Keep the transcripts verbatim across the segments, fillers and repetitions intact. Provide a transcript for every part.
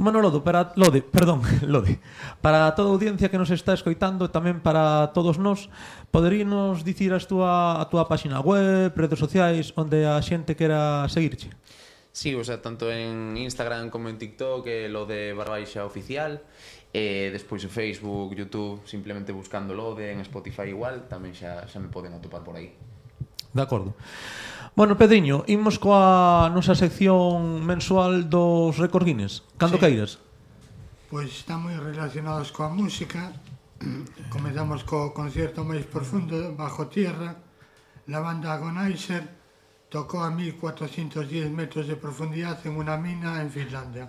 Bueno, Lode, para, Lode, perdón, Lode, para toda a audiencia que nos está escoitando e tamén para todos nós, poderíanos dicir a túa, a túa página web, redes sociais, onde a xente quera seguirche? Sí, o sea, tanto en Instagram como en TikTok, eh, lo de Barbaixa Oficial, e despois en Facebook, YouTube, simplemente buscando Lode, en Spotify igual, tamén xa, xa me poden atopar por aí. De acordo. Bueno, Pedriño, imos coa nosa sección mensual dos Récord Guinness. Cando Sí. queiras? Pois están moi relacionados coa música. Comezamos co concierto máis profundo, Bajo Tierra. La banda Agonizer tocó a mil cuatrocientos diez metros de profundidad en una mina en Finlandia.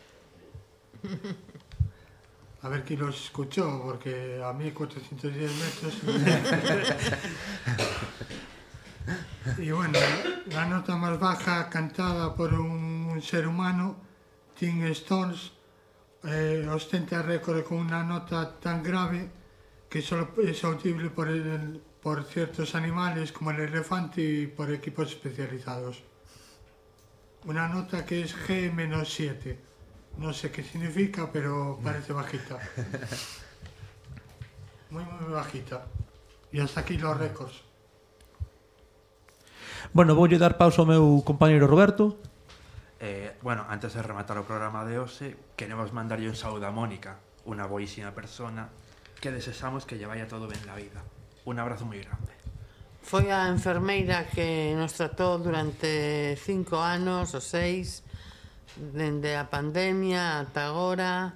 A ver quién los escuchó, porque a mil cuatrocientos diez metros... Y bueno, la nota más baja cantada por un, un ser humano, Tim Stones, eh, ostenta el récord con una nota tan grave que solo es audible por, el, por ciertos animales como el elefante y por equipos especializados. Una nota que es G menos siete. No sé qué significa, pero parece bajita. Muy, muy bajita. Y hasta aquí los récords. Bueno, voulle dar pausa ao meu compañeiro Roberto. Eh, bueno, antes de rematar o programa de hoxe, queremos mandarlle un saúdo a Mónica, unha boísima persona que desexamos que lle vaya todo ben na vida. Un abrazo moi grande. Foi a enfermeira que nos tratou durante cinco anos ou seis, dende a pandemia ata agora,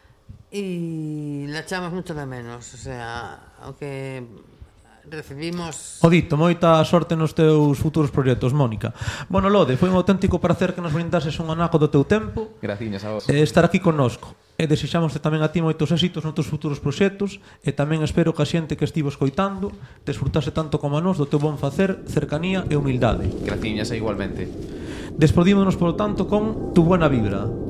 e la echamos moito de menos. O sea, o que recibimos... O dito, moita sorte nos teus futuros proxectos, Mónica. Bueno, Lode, foi un auténtico placer que nos brindases un anaco do teu tempo. Graciñas a vos. E estar aquí connosco. E desexamos tamén a ti moitos éxitos nos teus futuros proxectos e tamén espero que a xente que estivo escoitando desfrutase tanto como a nós do teu bon facer, cercanía e humildade. Graciñas e igualmente. Despedímonos, por lo tanto, con Tu Buena Vibra.